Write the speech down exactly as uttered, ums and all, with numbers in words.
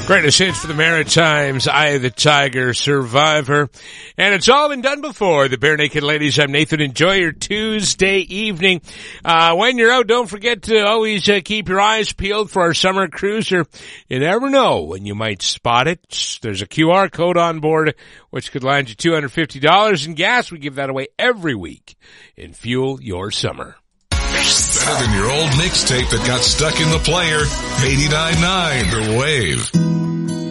Greatest hits for the Maritimes, Eye of the Tiger, Survivor. And it's all been done before. The Bare Naked Ladies, I'm Nathan. Enjoy your Tuesday evening. Uh, when you're out, don't forget to always uh, keep your eyes peeled for our summer cruiser. You never know when you might spot it. There's a Q R code on board, which could land you two hundred fifty dollars in gas. We give that away every week in Fuel Your Summer. Better than your old mixtape that got stuck in the player. eighty-nine point nine The Wave.